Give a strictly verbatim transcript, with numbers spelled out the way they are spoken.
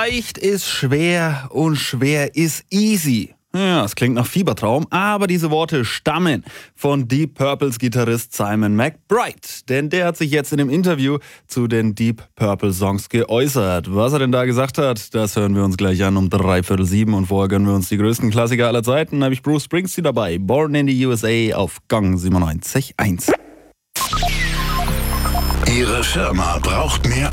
Leicht ist schwer und schwer ist easy. Ja, es klingt nach Fiebertraum, aber diese Worte stammen von Deep Purples Gitarrist Simon McBride. Denn der hat sich jetzt in dem Interview zu den Deep Purple Songs geäußert. Was er denn da gesagt hat, das hören wir uns gleich an um dreiviertel sieben. Und vorher gönnen wir uns die größten Klassiker aller Zeiten. Da habe ich Bruce Springsteen dabei. Born in the U S A auf Gang siebenundneunzig Komma eins. Ihre Firma braucht mehr